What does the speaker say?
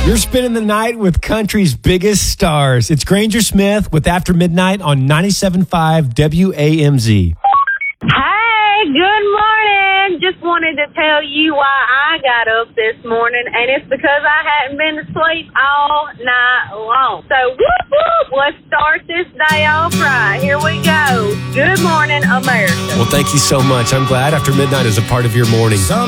You're spending the night with country's biggest stars. It's Granger Smith with After Midnight on 97.5 WAMZ. Hey, good morning. Just wanted to tell you why I got up this morning, and it's because I hadn't been to sleep all night long. So, whoop, whoop, let's start this day off right. Here we go. Good morning, America. Well, thank you so much. I'm glad After Midnight is a part of your morning.